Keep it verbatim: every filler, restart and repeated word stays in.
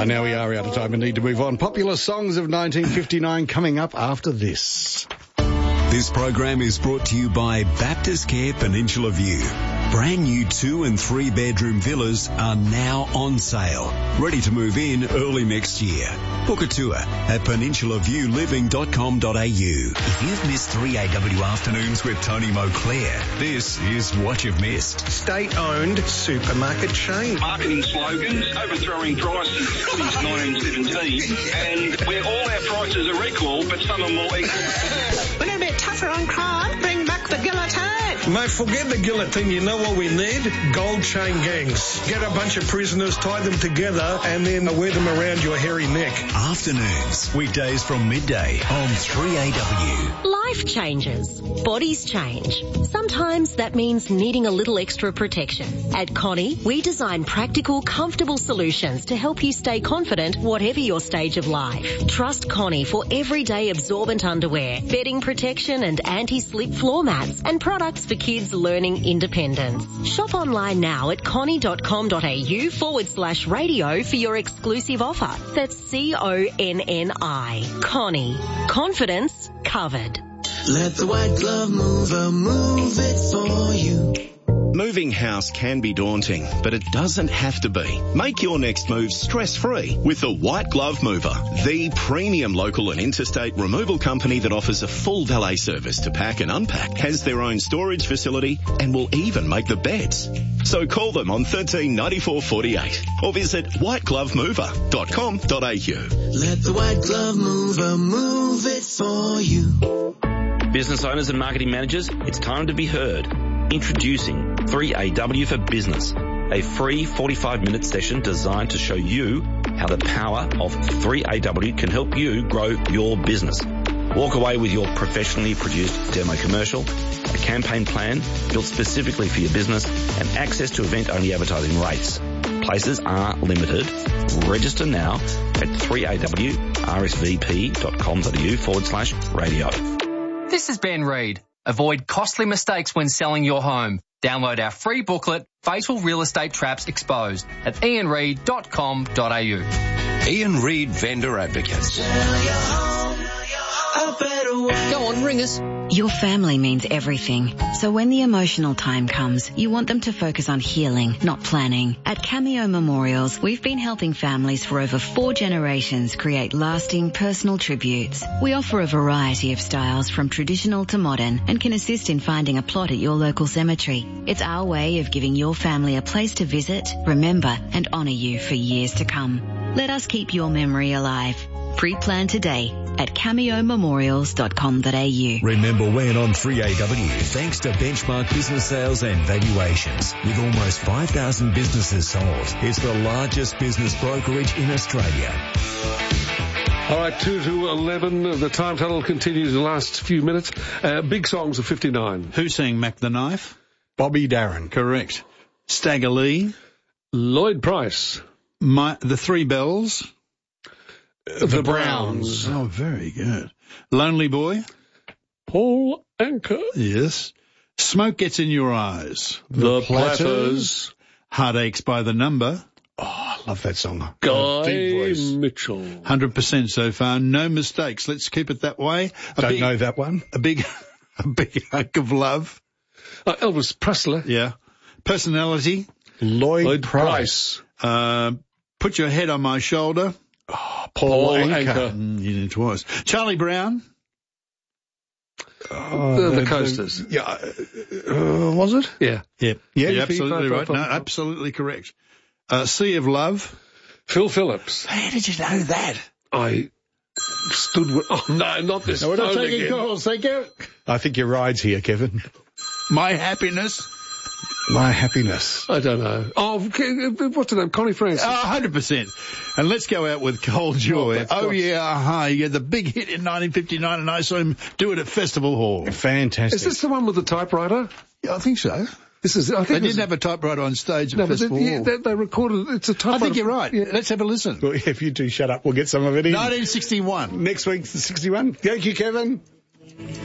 now we are out of time and need to move on. Popular songs of nineteen fifty-nine coming up after this. This program is brought to you by Baptist Care Peninsula View. Brand new two and three bedroom villas are now on sale. Ready to move in early next year. Book a tour at peninsula view living dot com dot a u. If you've missed three A W Afternoons with Tony Moclair, this is what you've missed. State-owned supermarket chain. Marketing slogans, overthrowing prices since nineteen seventeen, and where all our prices are equal, but some are more equal. We're going to be tougher on crime. Bring back the guillotine. Mate, forget the guillotine. You know what we need? Gold chain gangs. Get a bunch of prisoners, tie them together, and then wear them around your hairy neck. Afternoons, weekdays from midday on three A W. Life changes. Bodies change. Sometimes that means needing a little extra protection. At Connie, we design practical, comfortable solutions to help you stay confident whatever your stage of life. Trust Connie for everyday absorbent underwear, bedding protection and anti-slip floor mats, and products for kids learning independence. Shop online now at connie.com.au forward slash radio for your exclusive offer. That's C O N N I. Connie. Confidence covered. Let the white glove mover move it for you. Moving house can be daunting, but it doesn't have to be. Make your next move stress-free with the White Glove Mover, the premium local and interstate removal company that offers a full valet service to pack and unpack, has their own storage facility, and will even make the beds. So call them on thirteen ninety-four forty-eight or visit white glove mover dot com dot a u. Let the white glove mover move it for you. Business owners and marketing managers, it's time to be heard. Introducing three A W for Business, a free forty-five minute session designed to show you how the power of three A W can help you grow your business. Walk away with your professionally produced demo commercial, a campaign plan built specifically for your business, and access to event-only advertising rates. Places are limited. Register now at three A W R S V P dot com dot a u forward slash radio. This is Ben Reid. Avoid costly mistakes when selling your home. Download our free booklet, Fatal Real Estate Traps Exposed, at ian reid dot com dot a u. Ian Reid Vendor Advocates. Go on, ring us. Your family means everything. So when the emotional time comes, you want them to focus on healing, not planning. At Cameo Memorials, we've been helping families for over four generations create lasting personal tributes. We offer a variety of styles from traditional to modern and can assist in finding a plot at your local cemetery. It's our way of giving your family a place to visit, remember, and honour you for years to come. Let us keep your memory alive. Pre-plan today at cameo memorials dot com dot a u. Remember when on three A W, thanks to Benchmark Business Sales and Valuations. With almost five thousand businesses sold, it's the largest business brokerage in Australia. All right, two to eleven. The time tunnel continues the last few minutes. Uh, big songs of fifty-nine. Who sang Mac the Knife? Bobby Darin. Correct. Stagger Lee. Lloyd Price. My, the Three Bells. The, the Browns. Browns. Oh, very good. Lonely Boy. Paul Anka. Yes. Smoke Gets in Your Eyes. The, the Platters. Platters. Heartaches by the Number. Oh, I love that song. Guy Mitchell. one hundred percent so far. No mistakes. Let's keep it that way. A Don't big, know that one. A big, a big hunk of love. Uh, Elvis Presley. Yeah. Personality. Lloyd, Lloyd Price. Price. Uh, Put Your Head on My Shoulder. Oh, Paul, Paul Anka. Anka. Mm, you did twice. Charlie Brown. Oh, the, the, the Coasters. The, yeah. Uh, was it? Yeah. Yep. Yeah. You're absolutely right. No, absolutely correct. Uh, Sea of Love. Phil Phillips. How did you know that? I stood with... Oh, no, not this. No, we're not taking again. calls. Thank you. I think your ride's here, Kevin. My Happiness. My Happiness. I don't know. Oh, what's the name? Connie Francis. Oh, one hundred percent. And let's go out with Cold Joy. Oh, oh yeah, aha. He had the big hit in nineteen fifty-nine, and I saw him do it at Festival Hall. Fantastic. Is this the one with the typewriter? Yeah, I think so. This is. I think they didn't was, have a typewriter on stage at no, Festival but they, Hall. Yeah, they, they recorded. It's a typewriter. I think you're right. Yeah. Let's have a listen. Well, if you two shut up, we'll get some of it in. nineteen sixty-one. Next week's the sixty-one. Thank you, Kevin.